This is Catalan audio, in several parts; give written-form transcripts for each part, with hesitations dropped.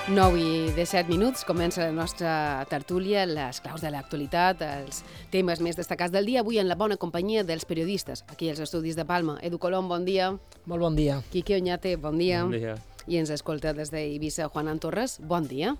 9:17, comença la nostra tertúlia, les claus de l'actualitat, els temes més destacats del dia, avui en la bona companyia dels periodistes, aquí als estudis de Palma. Edu Colom, bon dia. Molt bon dia. Quique Oñate, bon dia. Bon dia. I ens escolta des d'Eivissa Juan Torres, bon dia.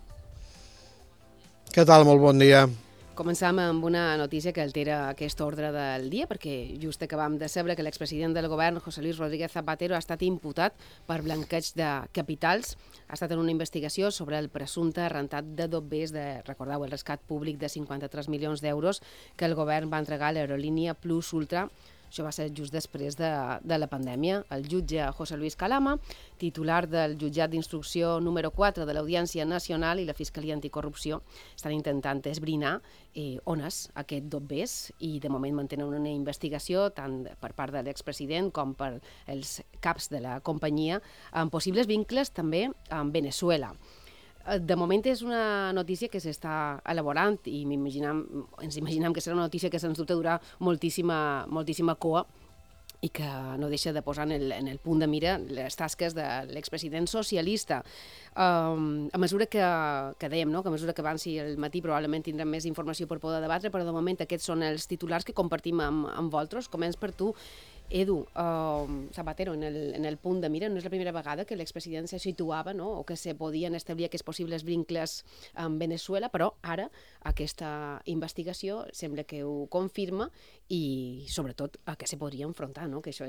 Què tal? Molt bon dia. Començam amb una notícia que altera aquest ordre del dia, perquè just acabam de saber que l'expresident del govern, José Luis Rodríguez Zapatero, ha estat imputat per blanqueig de capitals. Ha estat en una investigació sobre el presumpte rentat de dobbers de, recordeu, el rescat públic de 53 milions d'euros que el govern va entregar a l'aerolínia Plus Ultra. Això va ser just després de la pandèmia. El jutge José Luis Calama, titular del jutjat d'instrucció número 4 de l'Audiència Nacional i la Fiscalia Anticorrupció, estan intentant esbrinar on és aquest dobbers i de moment mantenen una investigació tant per part de l'expresident com per els caps de la companyia amb possibles vincles també amb Venezuela. De moment és una notícia que s'està elaborant i ens imaginem que serà una notícia que sens dubte durà moltíssima cua i que no deixa de posar en el punt de mira les tasques de l'expresident socialista. A mesura que dèiem, no? Que a mesura que avanci el matí probablement tindrem més informació per poder debatre, però de moment aquests són els titulars que compartim amb vosaltres. Començ per tu, Edu. Zapatero, en el punt de mira, no és la primera vegada que l'expresident se situava, no? O que se podien establir aquests possibles vincles amb Venezuela, però ara aquesta investigació sembla que ho confirma i sobretot a què se podria enfrontar, no? Que això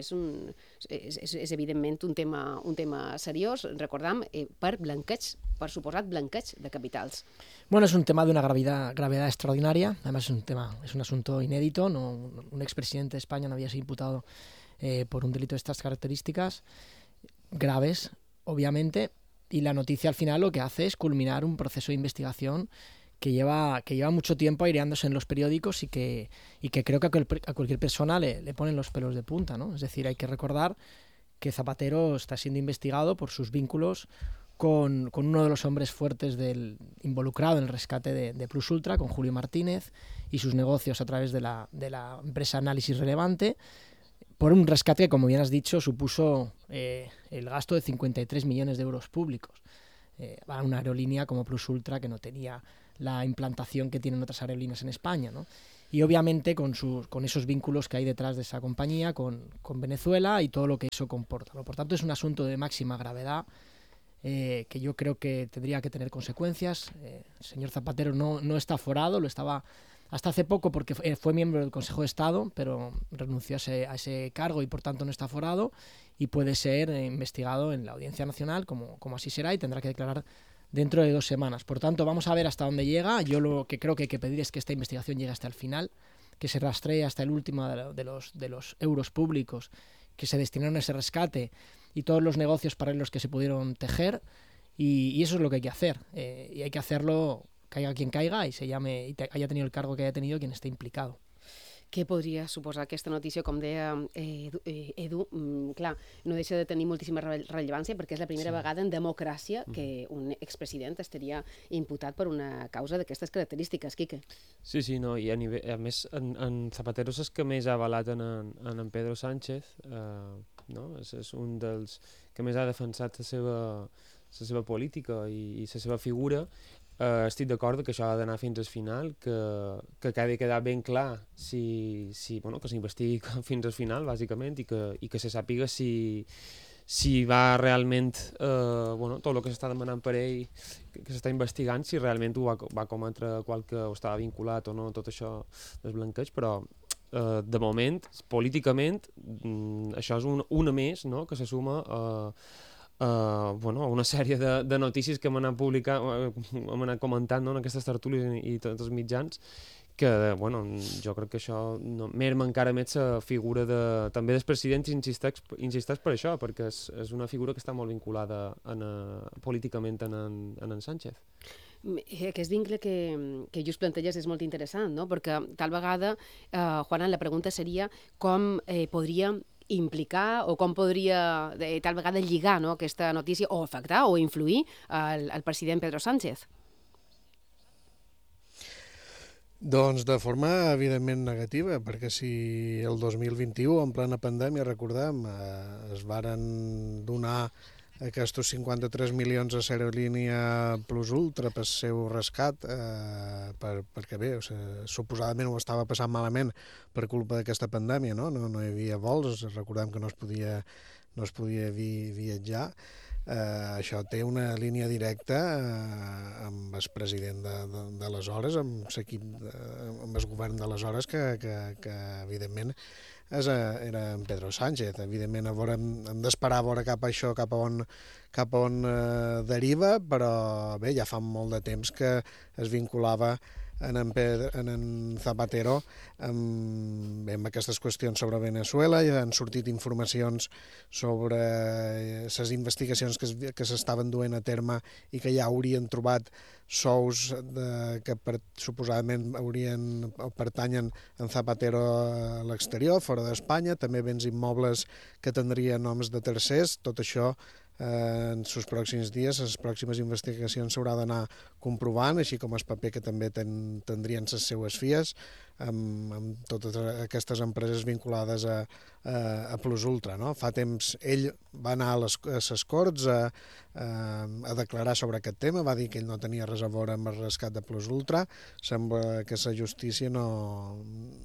és evidentment un tema seriós, recordam, per suposat blanqueig de capitals. Bueno, es un tema de una gravedad extraordinaria. Además es un asunto inédito. Un expresidente de España no había sido imputado por un delito de estas características, graves, obviamente, y la noticia al final lo que hace es culminar un proceso de investigación que lleva mucho tiempo aireándose en los periódicos y que creo que a cualquier persona le ponen los pelos de punta, ¿no? Es decir, hay que recordar que Zapatero está siendo investigado por sus vínculos con uno de los hombres fuertes involucrado en el rescate de Plus Ultra, con Julio Martínez, y sus negocios a través de la empresa Análisis Relevante, por un rescate que, como bien has dicho, supuso el gasto de 53 millones de euros públicos a una aerolínea como Plus Ultra, que no tenía la implantación que tienen otras aerolíneas en España, ¿no? Y obviamente con esos vínculos que hay detrás de esa compañía, con Venezuela y todo lo que eso comporta, ¿no? Por tanto, es un asunto de máxima gravedad, que yo creo que tendría que tener consecuencias. El señor Zapatero no está aforado, lo estaba hasta hace poco porque fue miembro del Consejo de Estado, pero renunció a ese cargo y por tanto no está aforado y puede ser investigado en la Audiencia Nacional, como así será, y tendrá que declarar dentro de 2 semanas. Por tanto, vamos a ver hasta dónde llega. Yo lo que creo que hay que pedir es que esta investigación llegue hasta el final, que se rastree hasta el último de los euros públicos que se destinaron a ese rescate y todos los negocios paralelos que se pudieron tejer, y eso es lo que hay que hacer. Y hay que hacerlo, caiga quien caiga, y haya tenido el cargo que haya tenido quien esté implicado. Què podria suposar aquesta notícia? Com deia Edu, clar, no deixa de tenir moltíssima rellevància perquè és la primera vegada en democràcia que un expresident estaria imputat per una causa d'aquestes característiques, Quique. Sí, no, i a més en Zapatero és que més ha avalat en Pedro Sánchez, no? És un dels que més ha defensat la seva política i la seva figura. Estic d'acord que això ha d'anar fins al final, que ha de quedar ben clar que s'investigui fins al final, bàsicament, i que se sàpiga si va realment tot el que s'està demanant per ell, que s'està investigant, si realment ho va cometre qualque o estava vinculat o no, tot això del blanqueig, però de moment, políticament, això és una més, no?, que se suma una sèrie de notícies que hem anat comentant, no?, en aquestes tertúlies i tots els mitjans, que jo crec que això merma encara més la figura també dels presidents, insisteix per això, perquè és una figura que està molt vinculada políticament en en Sánchez. Aquest vincle que just planteges és molt interessant, no? Perquè tal vegada, Juana, la pregunta seria com podria implicar o com podria tal vegada lligar, no, aquesta notícia o afectar o influir al president Pedro Sánchez. Doncs de forma evidentment negativa, perquè si el 2021, en plena pandèmia, recordem, es varen donar aquests 53 milions a Aerolínia Plus Ultra pel seu rescat, perquè bé, suposadament ho estava passant malament per culpa d'aquesta pandèmia, no hi havia vols, recordem que no es podia viatjar. Això té una línia directa amb el president d'aleshores, amb l'equip, amb el govern d'aleshores, que evidentment era en Pedro Sánchez. Evidentment hem d'esperar a veure cap a on deriva, però bé, ja fa molt de temps que es vinculava en Zapatero amb aquestes qüestions sobre Venezuela. Ja han sortit informacions sobre les investigacions que s'estaven duent a terme i que ja haurien trobat sous que suposadament pertanyen en Zapatero a l'exterior, fora d'Espanya, també béns immobles que tindrien noms de tercers. Tot això en els pròxims dies, les pròximes investigacions s'haurà d'anar comprovant, així com el paper que també tindrien les seues filles amb totes aquestes empreses vinculades a Plus Ultra. No? Fa temps ell va anar a les Corts a declarar sobre aquest tema, va dir que ell no tenia res a veure amb el rescat de Plus Ultra. Sembla que la justícia no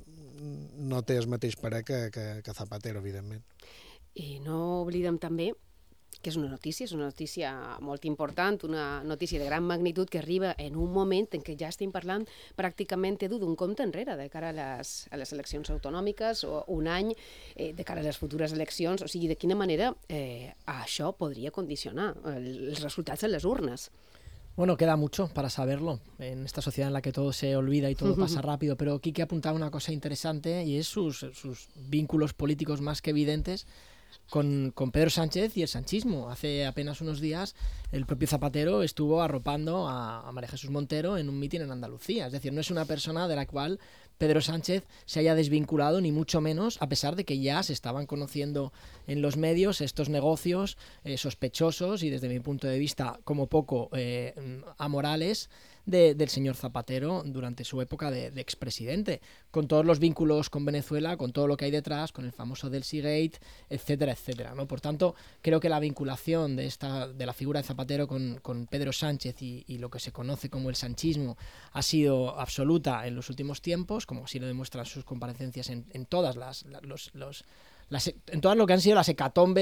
té el mateix parer que Zapatero, evidentment. I no oblidem també que és una notícia molt important, una notícia de gran magnitud que arriba en un moment en què ja estem parlant pràcticament d'un compte enrere de cara a les eleccions autonòmiques, o un any de cara a les futures eleccions. O sigui, de quina manera això podria condicionar els resultats en les urnes. Bueno, queda mucho para saberlo en esta sociedad en la que todo se olvida y todo pasa rápido, pero Quique apuntaba una cosa interesante y es sus vínculos políticos más que evidentes con Pedro Sánchez y el sanchismo. Hace apenas unos días el propio Zapatero estuvo arropando a María Jesús Montero en un mitin en Andalucía. Es decir, no es una persona de la cual Pedro Sánchez se haya desvinculado, ni mucho menos, a pesar de que ya se estaban conociendo en los medios estos negocios sospechosos y, desde mi punto de vista, como poco amorales, del señor Zapatero durante su época de expresidente, con todos los vínculos con Venezuela, con todo lo que hay detrás, con el famoso Delcy-Gate, etcétera, etcétera, ¿no? Por tanto, creo que la vinculación de la figura de Zapatero con Pedro Sánchez y lo que se conoce como el sanchismo ha sido absoluta en los últimos tiempos, como así lo demuestran sus comparecencias en todas en todas lo que han sido las hecatombes